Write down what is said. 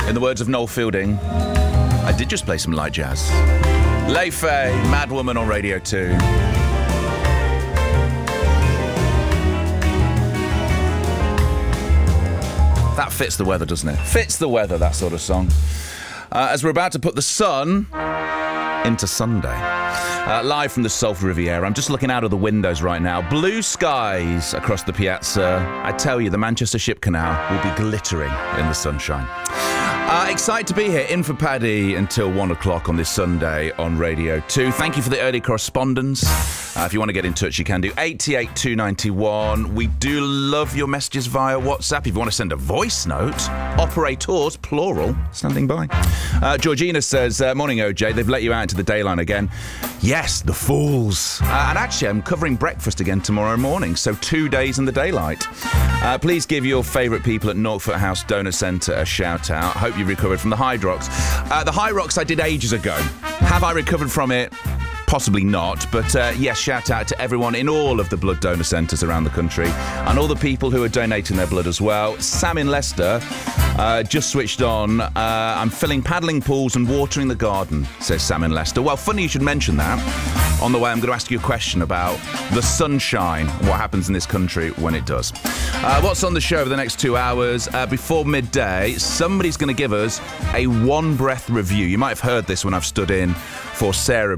In the words of Noel Fielding, I did just play some light jazz. Lei Fei, Mad Woman on Radio 2. That fits the weather, doesn't it? Fits the weather, that sort of song. As we're about to put the sun into Sunday. Live from the Sulphur Riviera. I'm just looking out of the windows right now. Blue skies across the piazza. I tell you, the Manchester Ship Canal will be glittering in the sunshine. Excited to be here, in for Paddy until 1 o'clock on this Sunday on Radio 2. Thank you for the early correspondence. If you want to get in touch, you can do 88291. We do love your messages via WhatsApp. If you want to send a voice note, operators, plural, standing by. Georgina says, morning, OJ. They've let you out into the daylight again. Yes, the fools. And actually, I'm covering breakfast again tomorrow morning, so 2 days in the daylight. Please give your favourite people at Norfolk House Donor Centre a shout out. Hope you've recovered from the Hydrox. The Hydrox I did ages ago. Have I recovered from it? Possibly not, but yes, shout out to everyone in all of the blood donor centres around the country and all the people who are donating their blood as well. Sam in Leicester just switched on. I'm filling paddling pools and watering the garden, says Sam in Leicester. Well, funny you should mention that. On the way, I'm going to ask you a question about the sunshine and what happens in this country when it does. What's on the show over the next 2 hours? Before midday, somebody's going to give us a one-breath review. You might have heard this when I've stood in for Sarah